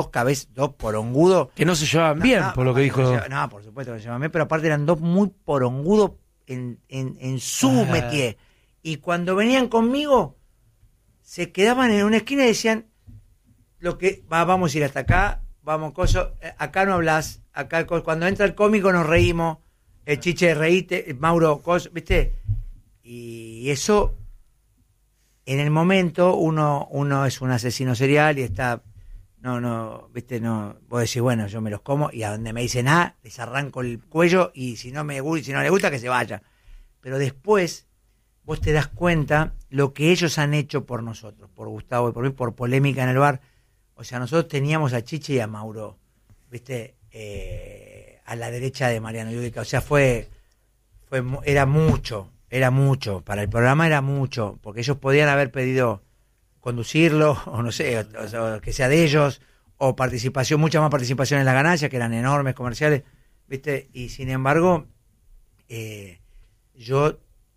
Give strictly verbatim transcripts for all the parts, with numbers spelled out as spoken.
dos cabezas, dos porongudos. Que no se llevaban No, bien, no, por lo que dijo. No, no, por supuesto que se llevaban bien, pero aparte eran dos muy porongudos en, en, en su Ah. métier. Y cuando venían conmigo, se quedaban en una esquina y decían, lo que va, vamos a ir hasta acá, vamos, coso, eh, acá no hablas, acá cuando entra el cómico nos reímos, el Chiche reíte, Mauro, coso, ¿viste? Y eso, en el momento, uno, uno es un asesino serial y está, no, no, ¿viste? No, vos decís, bueno, yo me los como y a donde me dicen ah, les arranco el cuello y si no me gusta, si no les gusta, que se vaya. Pero después, vos te das cuenta lo que ellos han hecho por nosotros, por Gustavo y por mí, por Polémica en el Bar. O sea, nosotros teníamos a Chiche y a Mauro, ¿viste? Eh, a la derecha de Mariano Yudica. O sea, fue, fue, era mucho, era mucho. Para el programa era mucho, porque ellos podían haber pedido conducirlo, o no sé, o, o que sea de ellos, o participación, mucha más participación en las ganancias, que eran enormes comerciales, ¿viste? Y sin embargo, eh, yo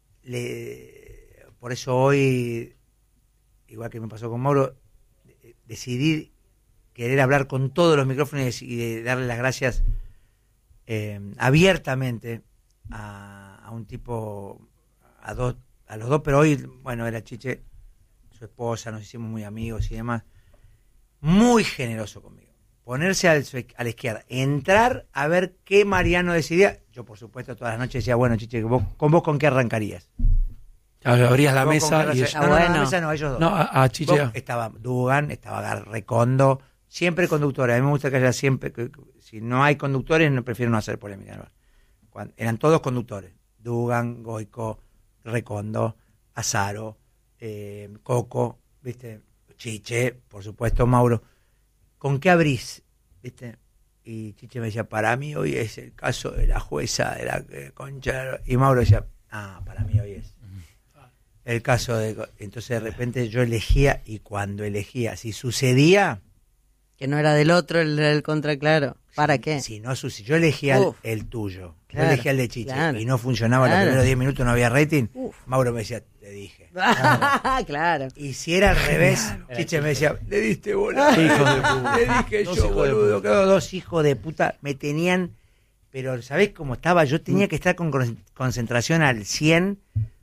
le, por eso hoy, igual que me pasó con Mauro, decidí querer hablar con todos los micrófonos y de darle las gracias eh, abiertamente a, a un tipo, a dos, a los dos, pero hoy, bueno, era Chiche, su esposa, nos hicimos muy amigos y demás, muy generoso conmigo, ponerse al, a la izquierda, entrar a ver qué Mariano decidía. Yo, por supuesto, todas las noches decía, bueno, Chiche, ¿vos, ¿con vos con qué arrancarías? Abrías la ¿Vos mesa con y qué ella... arrancarías? No, no, bueno. no, la mesa no, ellos dos. No, a, a Chiche. Vos, estaba Dugan, estaba Recondo, siempre conductores. A mí me gusta que haya siempre, que, que, si no hay conductores, no prefiero no hacer polémica. ¿No? Cuando, eran todos conductores. Dugan, Goico, Recondo, Azaro, eh, Coco, ¿viste? Chiche, por supuesto, Mauro. ¿Con qué abrís? ¿Viste? Y Chiche me decía, para mí hoy es el caso de la jueza de la eh, Concha. Y Mauro decía, ah, para mí hoy es el caso de... Entonces de repente yo elegía, y cuando elegía, si sucedía... Que no era del otro el, el contra, claro. ¿Para si, qué? Si no sucedía, yo elegía el, el tuyo, claro, yo elegía el de Chiche, claro, y no funcionaba, claro, los primeros diez minutos no había rating, Uf. Mauro me decía, te dije. Claro. Claro. Y si era al revés, claro, Chiche me decía, le diste bola. Hijo de puta. Le dije dos yo, boludo, claro, dos hijos de puta, me tenían... Pero ¿sabés cómo estaba? Yo tenía que estar con concentración al cien...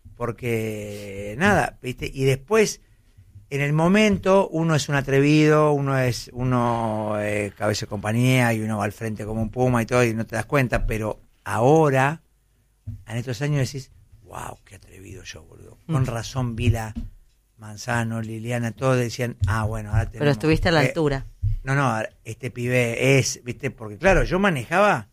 porque nada, ¿viste? Y después, en el momento, uno es un atrevido, uno es uno es cabeza de compañía y uno va al frente como un puma y todo y no te das cuenta, pero ahora, en estos años decís, wow, qué atrevido yo, boludo. Con razón Vila, Manzano, Liliana, todos decían, ah, bueno, ahora tenemos... Pero estuviste a la eh, altura. No, no, este pibe es, ¿viste? Porque claro, yo manejaba...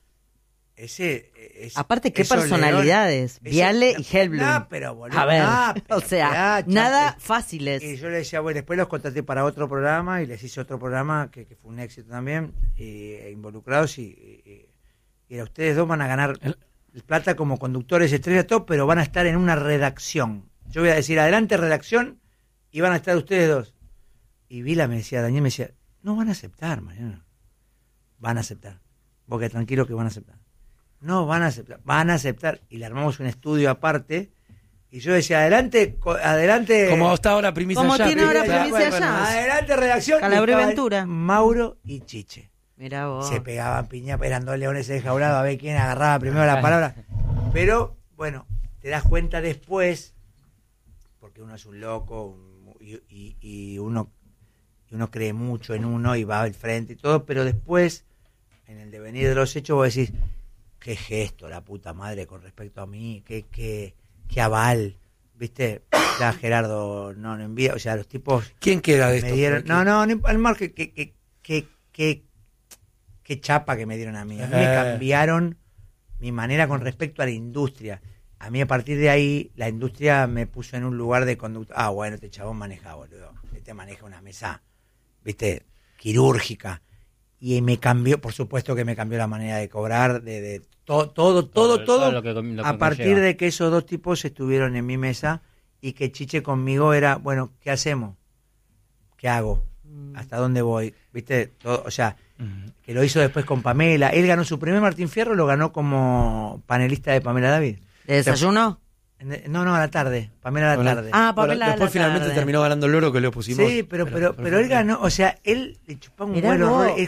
Ese, ese, aparte, qué personalidades, León, Viale ese, y Hellblum. No, pero boludo, a ver, no, pero, o sea, ya, nada ya, fáciles. Y yo le decía, bueno, después los contraté para otro programa y les hice otro programa que, que fue un éxito también, y, e involucrados, y, y, y ustedes dos van a ganar el plata como conductores estrella, todo, pero van a estar en una redacción. Yo voy a decir, adelante redacción, y van a estar ustedes dos. Y Vila me decía, Daniel me decía, no van a aceptar, mañana. Van a aceptar. Vos que tranquilo que van a aceptar. No, van a aceptar, van a aceptar. Y le armamos un estudio aparte. Y yo decía, adelante, adelante. Como está ahora primicia Como allá. tiene ahora Claro, primicia bueno, allá. Adelante, redacción. Calabro y Ventura. Mauro y Chiche. Mirá vos. Se pegaban piña, eran dos leones enjaulados a ver quién agarraba primero la palabra. Pero, bueno, te das cuenta después, porque uno es un loco un, y, y, y, uno, y uno cree mucho en uno y va al frente y todo, pero después, en el devenir de los hechos, vos decís, qué gesto la puta madre con respecto a mí, qué, qué, qué aval, ¿viste? Ya Gerardo no lo envía, o sea, los tipos... ¿Quién queda de me esto? dieron, no, no, no, al mar que, que, que, que, que, qué chapa que me dieron a mí. A mí me cambiaron mi manera con respecto a la industria. A mí a partir de ahí, la industria me puso en un lugar de conducta. Ah, bueno, este chabón maneja, boludo. Este maneja una mesa, ¿viste? Quirúrgica. Y me cambió, por supuesto que me cambió la manera de cobrar, de, de to, todo, todo, todo, todo, todo lo que, lo que a partir conlleva. De que esos dos tipos estuvieron en mi mesa y que Chiche conmigo era, bueno, ¿qué hacemos? ¿Qué hago? ¿Hasta dónde voy? ¿Viste? Todo, o sea, uh-huh. que lo hizo después con Pamela. Él ganó su primer Martín Fierro, lo ganó como panelista de Pamela David. ¿De desayuno? En- No, no, a la tarde. Pamela a la Bueno, tarde. Ah, Bueno, Pamela a la después finalmente tarde. terminó ganando el oro que le pusimos. sí, pero, pero, pero, él ganó, o sea, él le chupaba un Mirá huevo. vos. Él